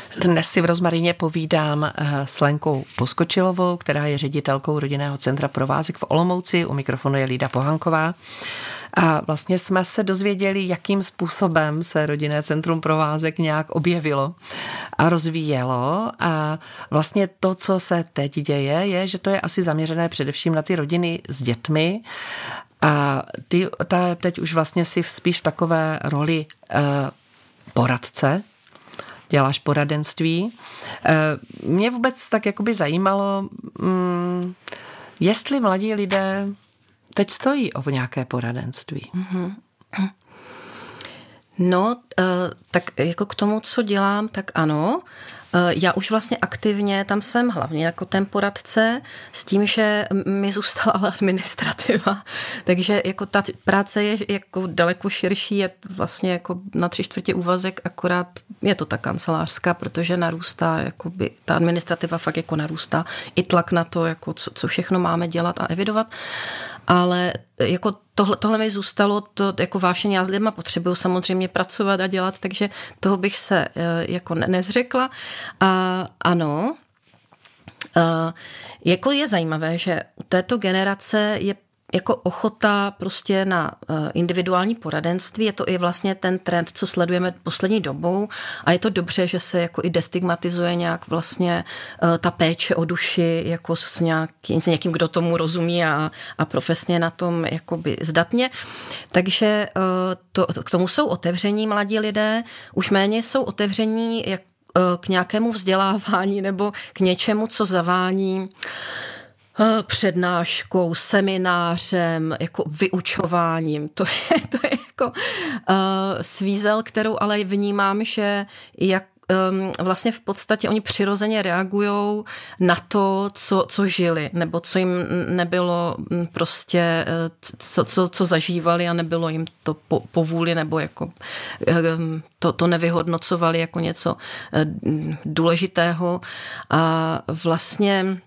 Dnes si v Rozmarině povídám s Lenkou Poskočilovou, která je ředitelkou Rodinného centra Provázek v Olomouci. U mikrofonu je Lída Pohanková. A vlastně jsme se dozvěděli, jakým způsobem se Rodinné centrum Provázek nějak objevilo a rozvíjelo. A vlastně to, co se teď děje, je, že to je asi zaměřené především na ty rodiny s dětmi. A ty teď už vlastně si spíš v takové roli poradce, děláš poradenství. Mě vůbec tak jakoby zajímalo, jestli mladí lidé teď stojí o nějaké poradenství. No, tak jako k tomu, co dělám, tak ano. Já už vlastně aktivně tam jsem hlavně jako ten poradce s tím, že mi zůstala ale administrativa. Takže jako ta práce je jako daleko širší, je vlastně jako na 3/4 úvazek, akorát je to ta kancelářská, protože narůstá, jakoby, ta administrativa fakt jako narůstá. I tlak na to, jako co všechno máme dělat a evidovat. Ale jako tohle mi zůstalo, to jako vášeň, já s lidma potřebuju samozřejmě pracovat a dělat, takže toho bych se jako nezřekla. A ano, jako je zajímavé, že u této generace je jako ochota prostě na individuální poradenství, je to i vlastně ten trend, co sledujeme poslední dobou a je to dobře, že se jako i destigmatizuje nějak vlastně ta péče o duši jako s někým, kdo tomu rozumí a profesně na tom jakoby zdatně. Takže k tomu jsou otevření mladí lidé, už méně jsou otevření k nějakému vzdělávání nebo k něčemu, co zavání přednáškou, seminářem, jako vyučováním. To je jako svízel, kterou ale vnímám, že jak vlastně v podstatě oni přirozeně reagujou na to, co žili, nebo co jim nebylo prostě, co zažívali a nebylo jim to po vůli, nebo jako to nevyhodnocovali jako něco důležitého. A vlastně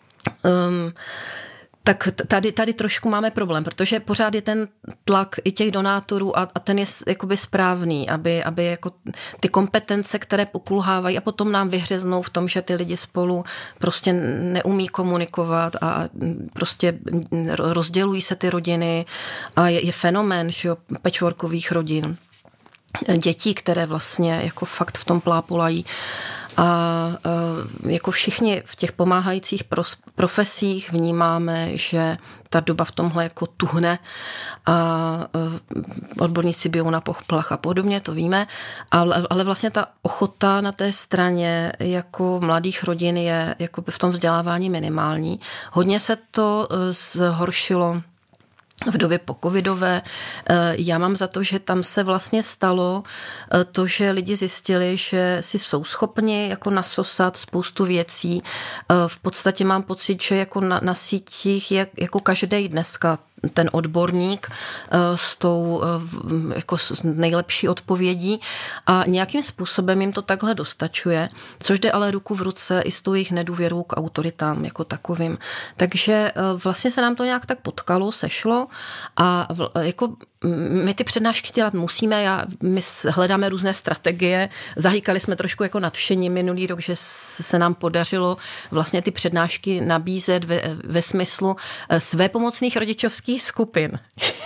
tak tady trošku máme problém, protože pořád je ten tlak i těch donátorů a ten je jakoby správný, aby jako ty kompetence, které pokulhávají a potom nám vyhřeznou v tom, že ty lidi spolu prostě neumí komunikovat a prostě rozdělují se ty rodiny a je fenomén, že jo, patchworkových rodin. Dětí, které vlastně jako fakt v tom plápolají. A jako všichni v těch pomáhajících profesích vnímáme, že ta doba v tomhle jako tuhne a odborníci bijou na poplach a podobně, to víme, ale vlastně ta ochota na té straně jako mladých rodin je jako v tom vzdělávání minimální. Hodně se to zhoršilo v době pocovidové. Já mám za to, že tam se vlastně stalo to, že lidi zjistili, že si jsou schopni jako nasosat spoustu věcí. V podstatě mám pocit, že jako na sítích je jako každý dneska ten odborník s tou jako nejlepší odpovědí a nějakým způsobem jim to takhle dostačuje, což jde ale ruku v ruce i s tou jejich nedůvěrou k autoritám jako takovým. Takže vlastně se nám to nějak tak potkalo, sešlo a jako my ty přednášky dělat musíme, my hledáme různé strategie, zahýkali jsme trošku jako nadšení minulý rok, že se nám podařilo vlastně ty přednášky nabízet ve smyslu svépomocných rodičovských skupin.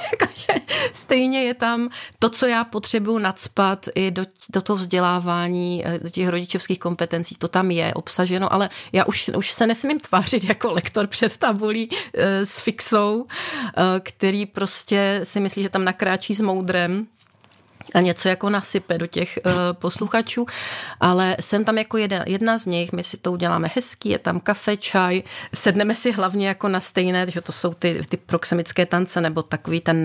Stejně je tam to, co já potřebuju nacpat i do toho vzdělávání, do těch rodičovských kompetencí, to tam je obsaženo, ale já už se nesmím tvářit jako lektor před tabulí s fixou, který prostě si myslí, že tam nakráčí s moudrem a něco jako nasype do těch posluchačů, ale jsem tam jako jedna z nich, my si to uděláme hezký, je tam kafe, čaj, sedneme si hlavně jako na stejné, že to jsou ty proxemické tance, nebo takový ten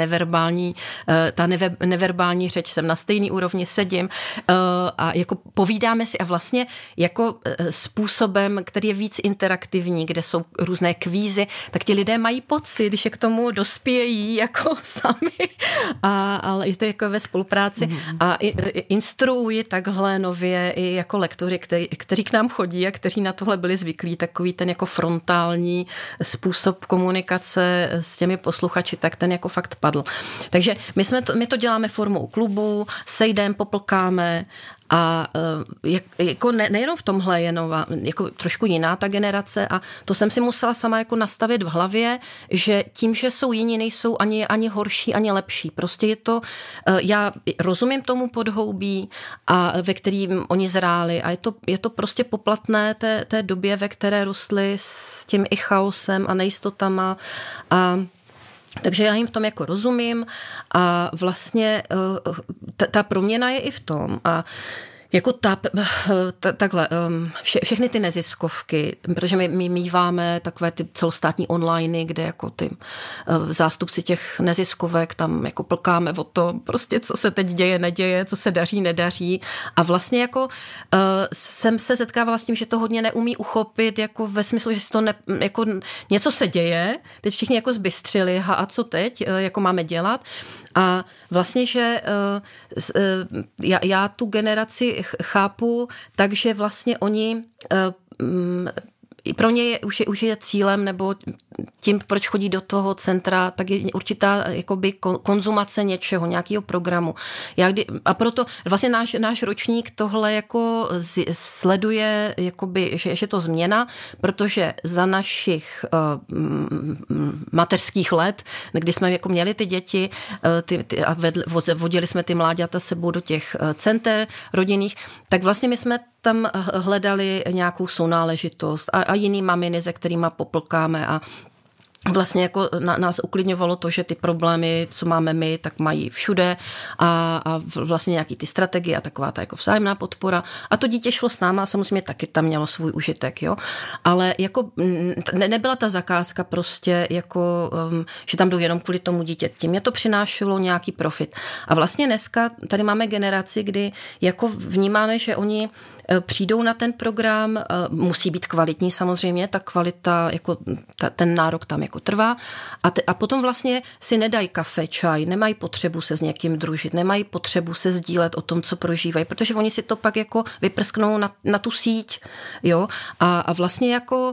neverbální řeč, jsem na stejný úrovni, sedím a jako povídáme si a vlastně jako způsobem, který je víc interaktivní, kde jsou různé kvízy, tak ti lidé mají pocit, že k tomu dospějí jako sami, ale je to jako ve spolupráci a instruuji takhle nově i jako lektory, kteří k nám chodí a kteří na tohle byli zvyklí, takový ten jako frontální způsob komunikace s těmi posluchači, tak ten jako fakt padl. Takže my to děláme formou klubu, sejdem, poplkáme A jako nejenom v tomhle je nová, jako trošku jiná ta generace a to jsem si musela sama jako nastavit v hlavě, že tím, že jsou jiní, nejsou ani horší, ani lepší. Prostě je to, já rozumím tomu podhoubí, a ve kterým oni zráli a je to prostě poplatné té době, ve které rostly s tím i chaosem a nejistotama a takže já jim v tom jako rozumím a vlastně ta proměna je i v tom a jako takhle, všechny ty neziskovky, protože my míváme takové ty celostátní online, kde jako ty zástupci těch neziskovek tam jako plkáme o to, prostě co se teď děje, neděje, co se daří, nedaří a vlastně jako jsem se setkávala s tím, že to hodně neumí uchopit jako ve smyslu, že si to jako něco se děje, teď všichni jako zbystřili, a co teď, jako máme dělat. A vlastně, že já tu generaci chápu, takže vlastně oni pro ně už je cílem, nebo tím, proč chodí do toho centra, tak je určitá jakoby konzumace něčeho, nějakého programu. A proto vlastně náš ročník tohle jako sleduje, jakoby, že to změna, protože za našich mateřských let, kdy jsme jako měli ty děti a vodili jsme ty mláďata sebou do těch center rodinných, tak vlastně my jsme tam hledali nějakou sounáležitost a jiný maminy, se kterými poplkáme a vlastně jako nás uklidňovalo to, že ty problémy, co máme my, tak mají všude a vlastně nějaký ty strategie a taková ta jako vzájemná podpora. A to dítě šlo s náma a samozřejmě taky tam mělo svůj užitek, jo. Ale jako nebyla ta zakázka prostě jako, že tam jdou jenom kvůli tomu dítěti. Mě to přinášelo nějaký profit. A vlastně dneska tady máme generaci, kdy jako vnímáme, že oni přijdou na ten program, musí být kvalitní samozřejmě, ta kvalita, jako ten nárok tam jako trvá a potom vlastně si nedají kafe, čaj, nemají potřebu se s někým družit, nemají potřebu se sdílet o tom, co prožívají, protože oni si to pak jako vyprsknou na tu síť, jo, a vlastně jako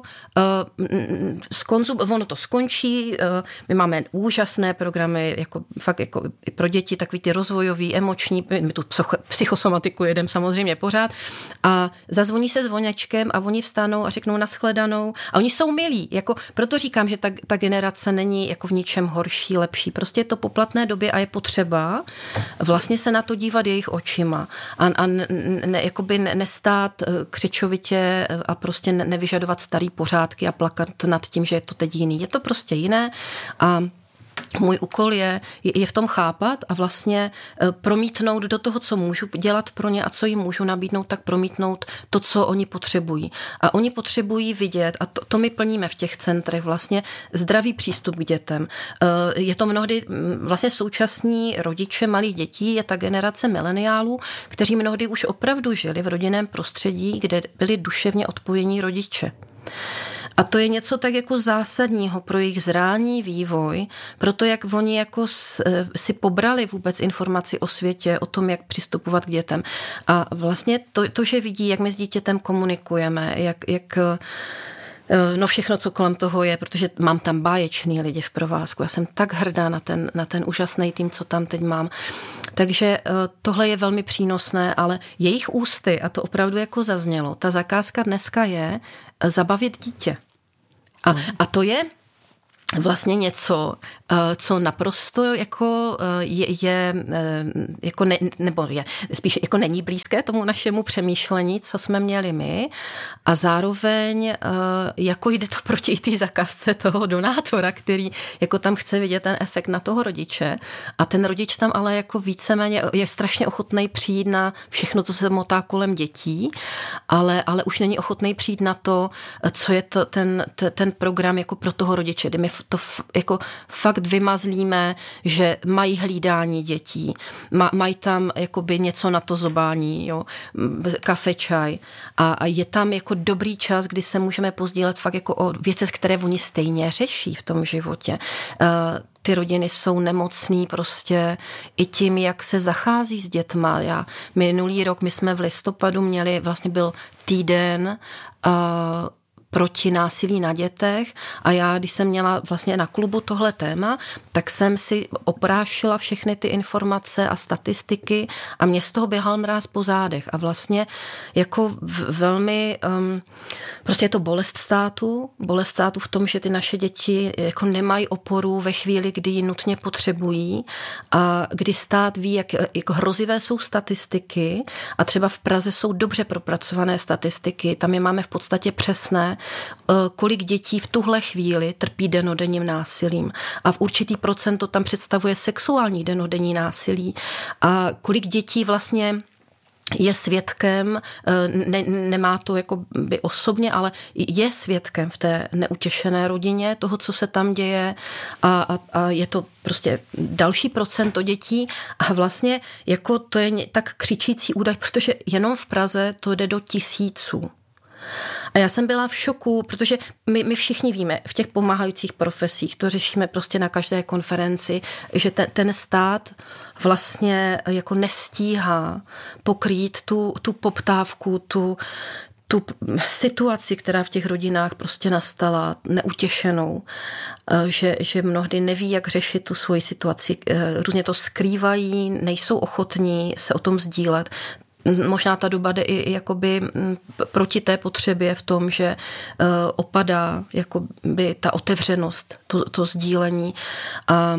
ono to skončí, my máme úžasné programy, jako fakt jako i pro děti, takový ty rozvojový, emoční, my tu psychosomatiku jedeme samozřejmě pořád a zazvoní se zvonečkem a oni vstanou a řeknou nashledanou a oni jsou milí, jako proto říkám, že ta generace není jako v ničem horší, lepší, prostě je to poplatné době a je potřeba vlastně se na to dívat jejich očima a jakoby nestát křičovitě a prostě nevyžadovat starý pořádky a plakat nad tím, že je to teď jiný. Je to prostě jiné a můj úkol je v tom chápat a vlastně promítnout do toho, co můžu dělat pro ně a co jim můžu nabídnout, tak promítnout to, co oni potřebují. A oni potřebují vidět, a to my plníme v těch centrech, vlastně zdravý přístup k dětem. Je to mnohdy vlastně současní rodiče malých dětí, je ta generace mileniálů, kteří mnohdy už opravdu žili v rodinném prostředí, kde byli duševně odpojení rodiče. A to je něco tak jako zásadního pro jejich zrání, vývoj, pro to, jak oni jako si pobrali vůbec informaci o světě, o tom, jak přistupovat k dětem. A vlastně to že vidí, jak my s dítětem komunikujeme, jak no všechno, co kolem toho je, protože mám tam báječný lidi v provázku. Já jsem tak hrdá na ten úžasný tým, co tam teď mám. Takže tohle je velmi přínosné, ale jejich ústy, a to opravdu jako zaznělo, ta zakázka dneska je zabavit dítě. A to je vlastně něco, co naprosto jako je jako nebo je spíš jako není blízké tomu našemu přemýšlení, co jsme měli my a zároveň jako jde to proti té zakázce toho donátora, který jako tam chce vidět ten efekt na toho rodiče a ten rodič tam ale jako víceméně je strašně ochotný přijít na všechno, co se motá kolem dětí, ale už není ochotný přijít na to, co je to ten program jako pro toho rodiče, kdy my to jako fakt vymazlíme, že mají hlídání dětí, mají tam jakoby něco na to zobání, jo, kafe, čaj a je tam jako dobrý čas, kdy se můžeme pozdílet fakt jako o věcech, které oni stejně řeší v tom životě. Ty rodiny jsou nemocný prostě i tím, jak se zachází s dětma. Minulý rok my jsme v listopadu měli, vlastně byl týden proti násilí na dětech a já, když jsem měla vlastně na klubu tohle téma, tak jsem si oprášila všechny ty informace a statistiky a mě z toho běhal mráz po zádech a vlastně jako velmi, prostě je to bolest státu v tom, že ty naše děti jako nemají oporu ve chvíli, kdy ji nutně potřebují a kdy stát ví, jak hrozivé jsou statistiky a třeba v Praze jsou dobře propracované statistiky, tam je máme v podstatě přesné, kolik dětí v tuhle chvíli trpí dennodenním násilím a v určitý procent to tam představuje sexuální dennodenní násilí a kolik dětí vlastně je svědkem, nemá to jako by osobně, ale je svědkem v té neutěšené rodině toho, co se tam děje a je to prostě další procento dětí a vlastně jako to je tak křičící údaj, protože jenom v Praze to jde do tisíců. A já jsem byla v šoku, protože my všichni víme, v těch pomáhajících profesích, to řešíme prostě na každé konferenci, že ten stát vlastně jako nestíhá pokrýt tu poptávku, tu situaci, která v těch rodinách prostě nastala, neutěšenou, že mnohdy neví, jak řešit tu svoji situaci, různě to skrývají, nejsou ochotní se o tom sdílet. Možná ta doba jde i jakoby proti té potřebě v tom, že opadá jakoby ta otevřenost, to sdílení a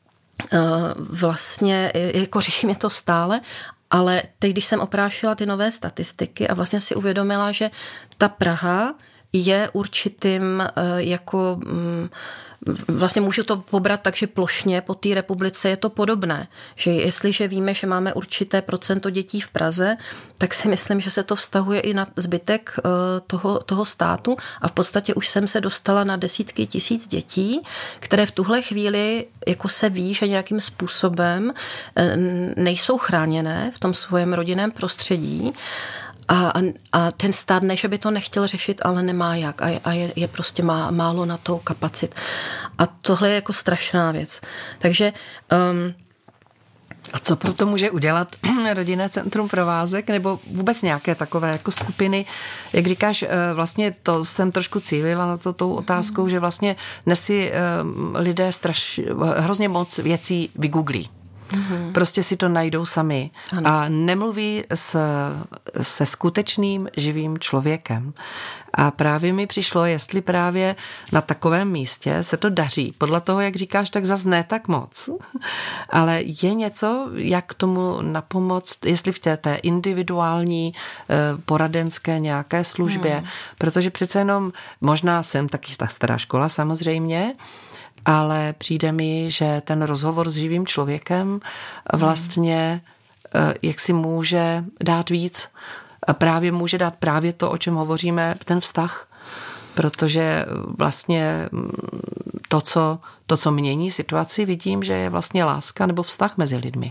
vlastně jako řešíme to stále, ale teď, když jsem oprášila ty nové statistiky a vlastně si uvědomila, že ta Praha je určitým jako vlastně můžu to pobrat tak, že plošně po té republice je to podobné. Že jestliže víme, že máme určité procento dětí v Praze, tak si myslím, že se to vztahuje i na zbytek toho státu a v podstatě už jsem se dostala na desítky tisíc dětí, které v tuhle chvíli jako se ví, že nějakým způsobem nejsou chráněné v tom svém rodinném prostředí. A ten stát ne, že by to nechtěl řešit, ale nemá jak a je prostě málo na to kapacit. A tohle je jako strašná věc. Takže a co proto může udělat Rodinné centrum Provázek nebo vůbec nějaké takové jako skupiny? Jak říkáš, vlastně to jsem trošku cílila na to tou otázkou, že vlastně dnes si lidé hrozně moc věcí vygooglí. Mm-hmm. Prostě si to najdou sami. Ano. A nemluví se skutečným živým člověkem. A právě mi přišlo, jestli právě na takovém místě se to daří. Podle toho, jak říkáš, tak zas ne tak moc. Ale je něco, jak tomu napomoct, jestli v té individuální poradenské nějaké službě, protože přece jenom, možná jsem taky ta stará škola samozřejmě, ale přijde mi, že ten rozhovor s živým člověkem vlastně jak si může dát víc. Právě může dát právě to, o čem hovoříme, ten vztah. Protože vlastně to, co mění situaci, vidím, že je vlastně láska nebo vztah mezi lidmi.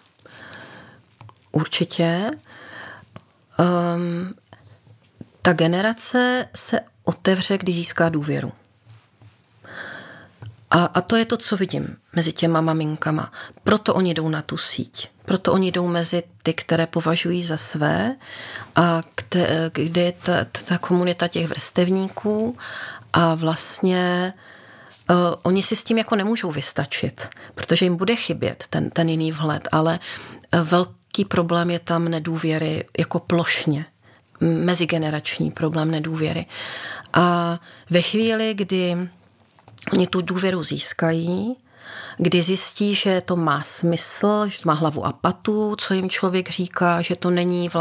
Určitě. Ta generace se otevře, když získá důvěru. A to je to, co vidím mezi těma maminkama. Proto oni jdou na tu síť. Proto oni jdou mezi ty, které považují za své a kde je ta komunita těch vrstevníků a vlastně oni si s tím jako nemůžou vystačit, protože jim bude chybět ten jiný vhled, ale velký problém je tam nedůvěry jako plošně. Mezigenerační problém nedůvěry. A ve chvíli, kdy oni tu důvěru získají, kdy zjistí, že to má smysl, že to má hlavu a patu, co jim člověk říká, že to není